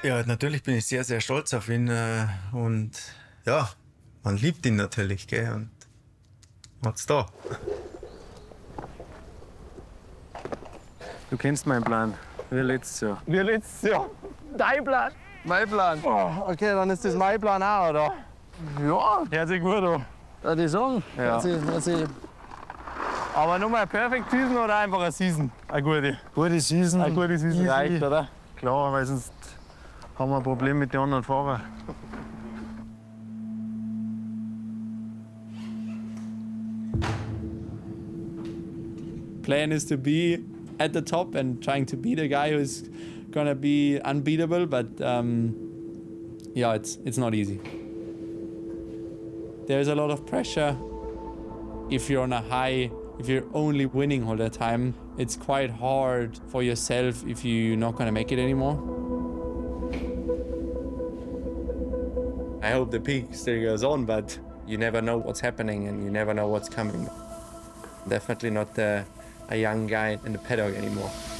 Ja, natürlich bin ich sehr, sehr stolz auf ihn und ja, man liebt ihn natürlich, gell, und hat's da. Du kennst meinen Plan, wie letztes Jahr. Wie letztes Jahr. Dein Plan. Mein Plan? Oh, okay, dann ist das mein Plan auch, oder? Ja, Hört sich gut an. würde ich sagen. Ja. Hört sich Aber nur mal eine Perfect Season oder einfach eine Season? Eine gute. gute Season. Eine gute Season Easy. reicht, oder? Klar, weil sonst haben wir ein Problem mit den anderen Fahrern. Plan is to be at the top and trying to be the guy who's gonna be unbeatable, but yeah, it's not easy. There's a lot of pressure. If you're on a high, if you're only winning all the time, it's quite hard for yourself if you're not gonna make it anymore. I hope the peak still goes on, but you never know what's happening and you never know what's coming. Definitely not a young guy in the paddock anymore.